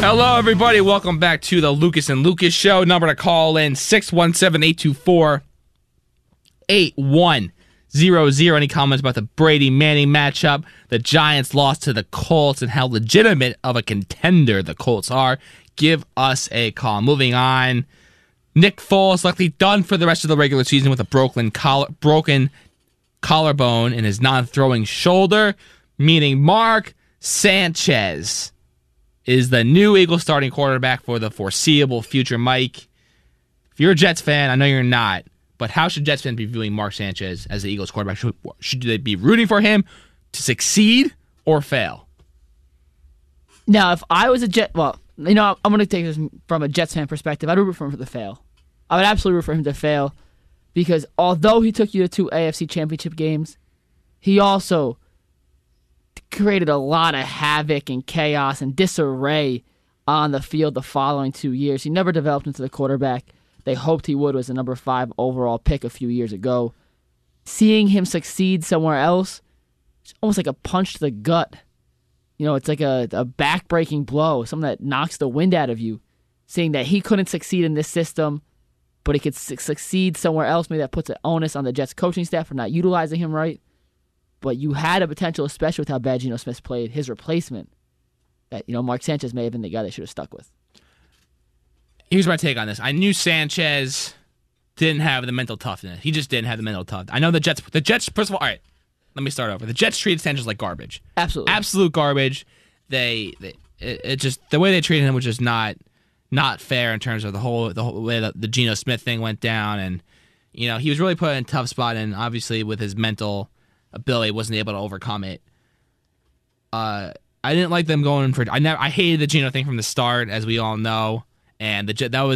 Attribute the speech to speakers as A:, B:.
A: Hello, everybody. Welcome back to the Lucas and Lucas Show. Number to call in, 617-824-8100. Any comments about the Brady-Manning matchup, the Giants lost to the Colts, and how legitimate of a contender the Colts are? Give us a call. Moving on, Nick Foles likely done for the rest of the regular season with a broken collarbone in his non-throwing shoulder, meaning Mark Sanchez is the new Eagles starting quarterback for the foreseeable future. Mike, if you're a Jets fan, I know you're not, but how should Jets fans be viewing Mark Sanchez as the Eagles quarterback? Should they be rooting for him to succeed or fail?
B: Now, if I was a Jet, I'm going to take this from a Jets fan perspective. I'd root for him to fail. I would absolutely root for him to fail because although he took you to 2 AFC championship games, he also created a lot of havoc and chaos and disarray on the field the following 2 years. He never developed into the quarterback they hoped he would. Was the number 5 overall pick a few years ago. Seeing him succeed somewhere else, it's almost like a punch to the gut. It's like a back-breaking blow, something that knocks the wind out of you. Seeing that he couldn't succeed in this system, but he could succeed somewhere else. Maybe that puts an onus on the Jets coaching staff for not utilizing him right. But you had a potential, especially with how bad Geno Smith played, his replacement, that Mark Sanchez may have been the guy they should have stuck with.
A: Here's my take on this. I knew Sanchez didn't have the mental toughness. He just didn't have the mental toughness. I know the Jets, first of all, right, let me start over. The Jets treated Sanchez like garbage.
B: Absolutely.
A: Absolute garbage. The way they treated him was just not fair in terms of the whole way that the Geno Smith thing went down. And, he was really put in a tough spot, and obviously with his mental ability wasn't able to overcome it. I didn't like them going for. I hated the Geno thing from the start, as we all know, and that was